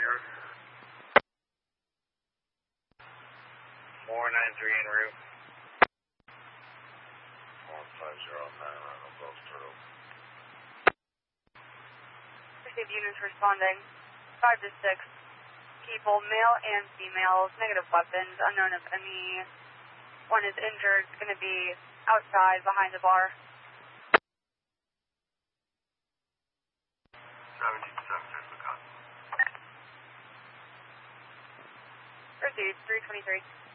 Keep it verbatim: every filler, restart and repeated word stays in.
yard. four nine three en route. one five zero nine, Ronald Gulf Turtle. Received units responding. five to six. People, male and females, negative weapons, unknown if any one is injured. It's going to be outside behind the bar. seventeen seven, six, Proceed, three twenty-three.